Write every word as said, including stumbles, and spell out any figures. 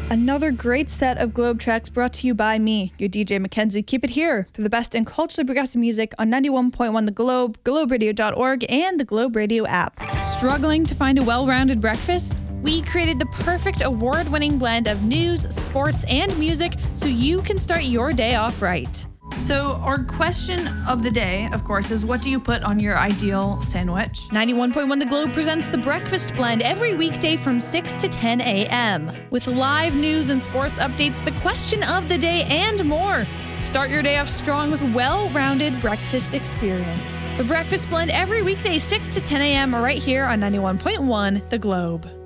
Another great set of Globe tracks brought to you by me, your D J Mackenzie. Keep it here for the best in culturally progressive music on ninety-one point one The Globe, globe radio dot org, and the Globe Radio app. Struggling to find a well-rounded breakfast? We created the perfect award-winning blend of news, sports, and music so you can start your day off right. So our question of the day, of course, is what do you put on your ideal sandwich? ninety-one point one The Globe presents The Breakfast Blend every weekday from six to ten a.m. with live news and sports updates, the question of the day, and more. Start your day off strong with well-rounded breakfast experience. The Breakfast Blend every weekday six to ten a.m. right here on ninety-one point one The Globe.